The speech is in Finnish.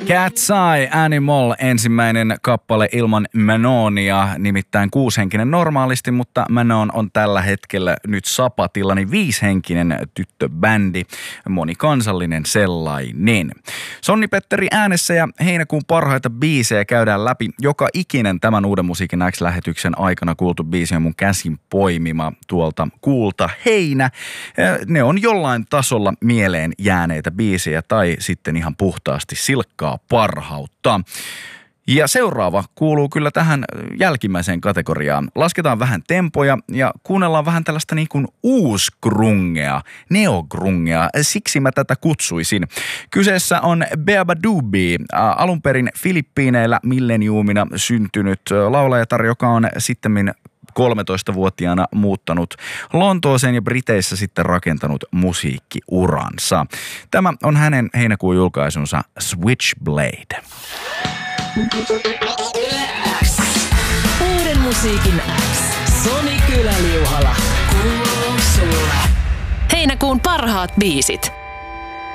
Cat's Eye Animal, ensimmäinen kappale ilman Manonia, nimittäin 6-henkinen normaalisti, mutta Manon on tällä hetkellä nyt sapatilla, niin 5-henkinen tyttöbändi, monikansallinen sellainen. Sonni-Petteri äänessä ja heinäkuun parhaita biisejä käydään läpi. Joka ikinen tämän Uuden musiikin X-lähetyksen aikana kuultu biisi on mun käsin poimima tuolta kuulta heinä. Ne on jollain tasolla mieleen jääneitä biisejä tai sitten ihan puhtaasti silkkaa parhautta. Ja seuraava kuuluu kyllä tähän jälkimmäiseen kategoriaan. Lasketaan vähän tempoja ja kuunnellaan vähän tällaista niin kuin uusgrungea, neogrungea. Siksi mä tätä kutsuisin. Kyseessä on Beabadoobee, alun perin Filippiineillä milleniumina syntynyt laulajatar, joka on sittemmin 13-vuotiaana muuttanut Lontooseen ja Briteissä sitten rakentanut musiikkiuransa. Tämä on hänen heinäkuun julkaisunsa Switchblade. Uuden musiikin X. Soni Kyläliuhala. Kuuluu sulle. Heinäkuun parhaat biisit.